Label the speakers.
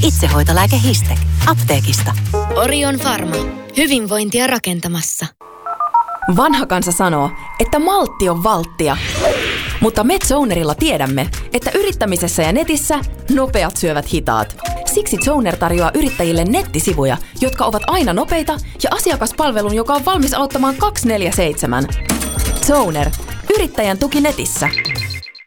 Speaker 1: Itsehoitolääke Histek. Apteekista.
Speaker 2: Orion Pharma. Hyvinvointia rakentamassa.
Speaker 3: Vanha kansa sanoo, että maltti on valttia. Mutta me Zonerilla tiedämme, että yrittämisessä ja netissä nopeat syövät hitaat. Siksi Zoner tarjoaa yrittäjille nettisivuja, jotka ovat aina nopeita ja asiakaspalvelun, joka on valmis auttamaan 24/7. Zoner. Yrittäjän tuki netissä.